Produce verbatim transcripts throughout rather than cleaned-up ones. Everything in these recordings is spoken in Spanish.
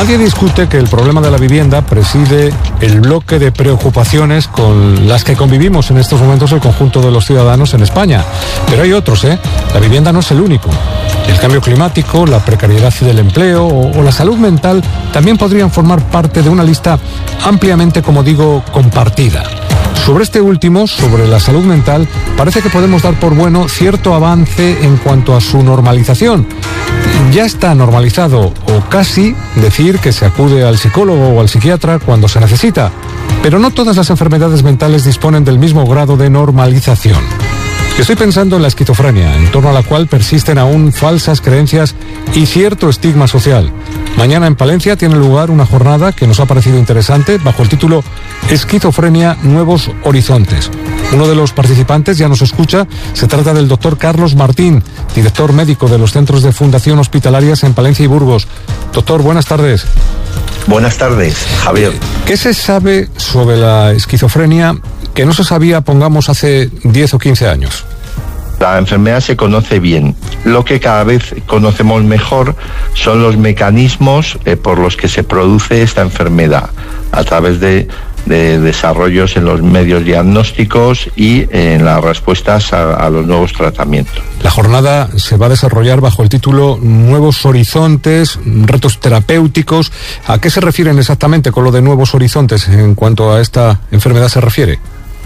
Nadie discute que el problema de la vivienda preside el bloque de preocupaciones con las que convivimos en estos momentos el conjunto de los ciudadanos en España. Pero hay otros, ¿eh? La vivienda no es el único. El cambio climático, la precariedad del empleo o, o la salud mental también podrían formar parte de una lista ampliamente, como digo, compartida. Sobre este último, sobre la salud mental, parece que podemos dar por bueno cierto avance en cuanto a su normalización. Ya está normalizado, o casi, decir que se acude al psicólogo o al psiquiatra cuando se necesita. Pero no todas las enfermedades mentales disponen del mismo grado de normalización. Estoy pensando en la esquizofrenia, en torno a la cual persisten aún falsas creencias y cierto estigma social. Mañana en Palencia tiene lugar una jornada que nos ha parecido interesante bajo el título Esquizofrenia, Nuevos Horizontes. Uno de los participantes ya nos escucha, se trata del doctor Carlos Martín, director médico de los centros de Fundación Hospitalarias en Palencia y Burgos. Doctor, buenas tardes. Buenas tardes, Javier. ¿Qué se sabe sobre la esquizofrenia que no se sabía, pongamos, hace diez o quince años? La enfermedad se conoce bien. Lo que cada vez conocemos mejor son los mecanismos eh, por los que se produce esta enfermedad, a través de, de desarrollos en los medios diagnósticos y en las respuestas a, a los nuevos tratamientos. La jornada se va a desarrollar bajo el título Nuevos Horizontes, retos terapéuticos. ¿A qué se refieren exactamente con lo de nuevos horizontes en cuanto a esta enfermedad se refiere?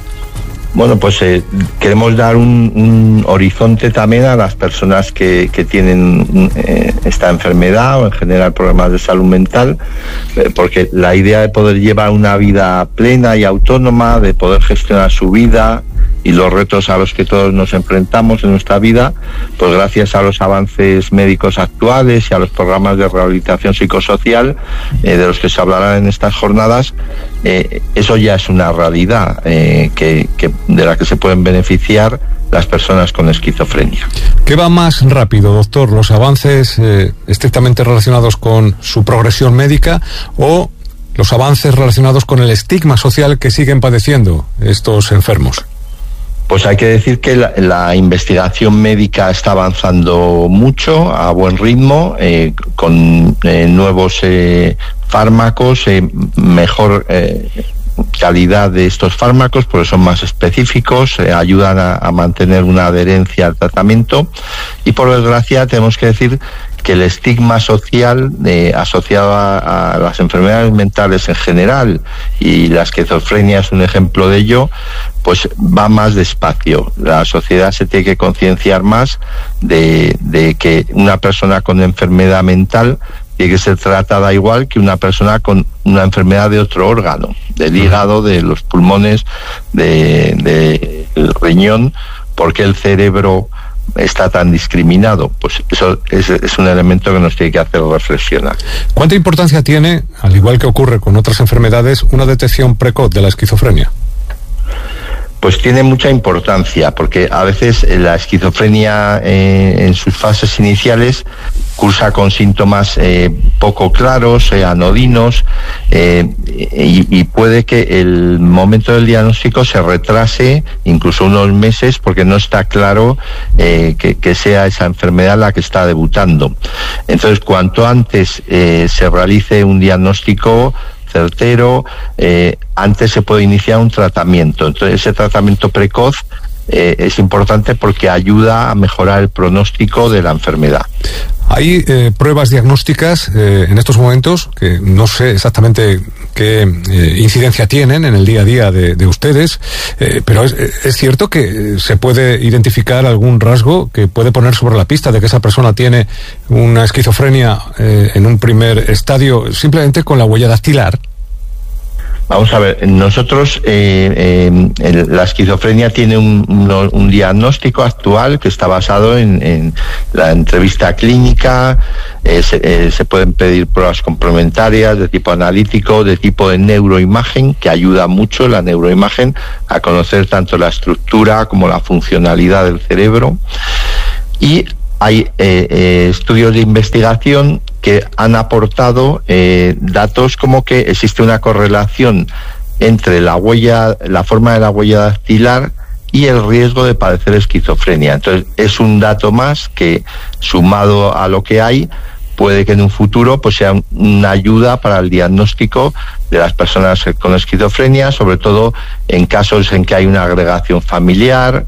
Bueno, pues eh, queremos dar un, un horizonte también a las personas que, que tienen eh, esta enfermedad o en general problemas de salud mental, eh, porque la idea de poder llevar una vida plena y autónoma, de poder gestionar su vida y los retos a los que todos nos enfrentamos en nuestra vida, pues gracias a los avances médicos actuales y a los programas de rehabilitación psicosocial eh, de los que se hablará en estas jornadas, eh, eso ya es una realidad eh, que, que de la que se pueden beneficiar las personas con esquizofrenia. ¿Qué va más rápido, doctor? ¿Los avances eh, estrictamente relacionados con su progresión médica o los avances relacionados con el estigma social que siguen padeciendo estos enfermos? Pues hay que decir que la, la investigación médica está avanzando mucho, a buen ritmo, eh, con eh, nuevos eh, fármacos, eh, mejor eh, calidad de estos fármacos, porque son más específicos, eh, ayudan a, a mantener una adherencia al tratamiento, y por desgracia tenemos que decir que el estigma social eh, asociado a, a las enfermedades mentales en general, y la esquizofrenia es un ejemplo de ello, pues va más despacio. La sociedad se tiene que concienciar más de, de que una persona con enfermedad mental tiene que ser tratada igual que una persona con una enfermedad de otro órgano, del hígado, de los pulmones, de, de el riñón, porque el cerebro está tan discriminado. Pues eso es, es un elemento que nos tiene que hacer reflexionar. ¿Cuánta importancia tiene, al igual que ocurre con otras enfermedades, una detección precoz de la esquizofrenia? Pues tiene mucha importancia, porque a veces la esquizofrenia eh, en sus fases iniciales cursa con síntomas eh, poco claros, eh, anodinos, eh, y, y puede que el momento del diagnóstico se retrase incluso unos meses porque no está claro eh, que, que sea esa enfermedad la que está debutando. Entonces, cuanto antes eh, se realice un diagnóstico certero, eh, antes se puede iniciar un tratamiento. Entonces, ese tratamiento precoz eh, es importante porque ayuda a mejorar el pronóstico de la enfermedad. Hay eh, pruebas diagnósticas eh, en estos momentos que no sé exactamente qué eh, incidencia tienen en el día a día de, de ustedes, eh, pero es, es cierto que se puede identificar algún rasgo que puede poner sobre la pista de que esa persona tiene una esquizofrenia eh, en un primer estadio simplemente con la huella dactilar. Vamos a ver, nosotros, eh, eh, el, la esquizofrenia tiene un, un, un diagnóstico actual que está basado en, en la entrevista clínica, eh, se, eh, se pueden pedir pruebas complementarias de tipo analítico, de tipo de neuroimagen, que ayuda mucho la neuroimagen a conocer tanto la estructura como la funcionalidad del cerebro. Y hay eh, eh, estudios de investigación que han aportado eh, datos como que existe una correlación entre la huella, la forma de la huella dactilar y el riesgo de padecer esquizofrenia. Entonces, es un dato más que, sumado a lo que hay, puede que en un futuro pues sea una ayuda para el diagnóstico de las personas con esquizofrenia, sobre todo en casos en que hay una agregación familiar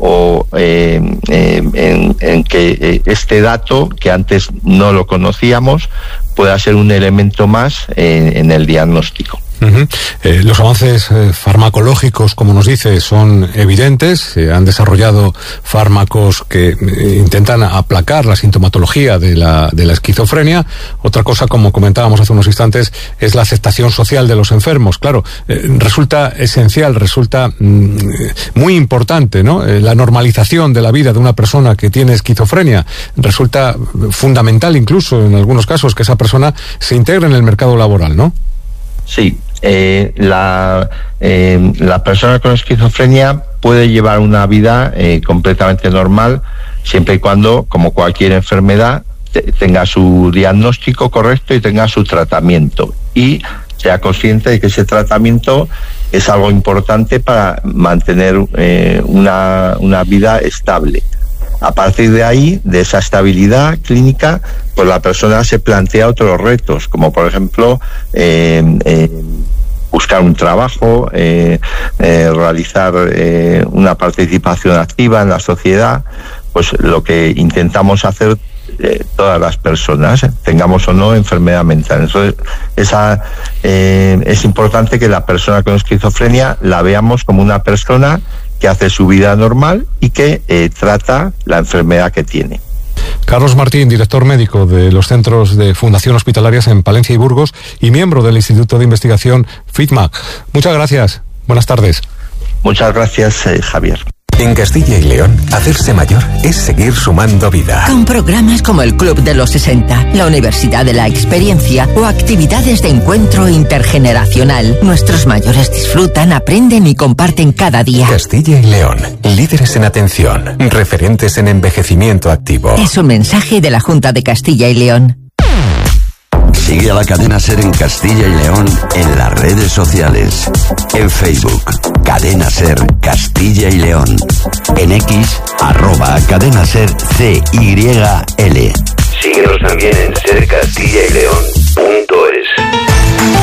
o eh, eh, en, en que eh, este dato, que antes no lo conocíamos, pueda ser un elemento más eh, en el diagnóstico. Uh-huh. Eh, los avances eh, farmacológicos, como nos dice, son evidentes. Se eh, han desarrollado fármacos que eh, intentan aplacar la sintomatología de la, de la esquizofrenia. Otra cosa, como comentábamos hace unos instantes, es la aceptación social de los enfermos. Claro, eh, resulta esencial, resulta mm, muy importante, ¿no? Eh, la normalización de la vida de una persona que tiene esquizofrenia. Resulta fundamental, incluso en algunos casos, que esa persona se integre en el mercado laboral, ¿no? Sí. Eh, la, eh, la persona con esquizofrenia puede llevar una vida eh, completamente normal, siempre y cuando, como cualquier enfermedad, te, tenga su diagnóstico correcto y tenga su tratamiento, y sea consciente de que ese tratamiento es algo importante para mantener eh, una, una vida estable. A partir de ahí, de esa estabilidad clínica, pues la persona se plantea otros retos, como por ejemplo eh, eh, buscar un trabajo, eh, eh, realizar eh, una participación activa en la sociedad, pues lo que intentamos hacer eh, todas las personas, eh, tengamos o no enfermedad mental. Entonces, esa, eh, es importante que la persona con esquizofrenia la veamos como una persona que hace su vida normal y que eh, trata la enfermedad que tiene. Carlos Martín, director médico de los centros de Fundación Hospitalarias en Palencia y Burgos y miembro del Instituto de Investigación FITMAC. Muchas gracias. Buenas tardes. Muchas gracias, eh, Javier. En Castilla y León, hacerse mayor es seguir sumando vida. Con programas como el Club de los sesenta, la Universidad de la Experiencia o actividades de encuentro intergeneracional, nuestros mayores disfrutan, aprenden y comparten cada día. Castilla y León, líderes en atención, referentes en envejecimiento activo. Es un mensaje de la Junta de Castilla y León. Sigue a la cadena SER en Castilla y León en las redes sociales. En Facebook, Cadena SER Castilla y León. En X, arroba Cadena SER C Y L. Síguenos también en ser castilla y león punto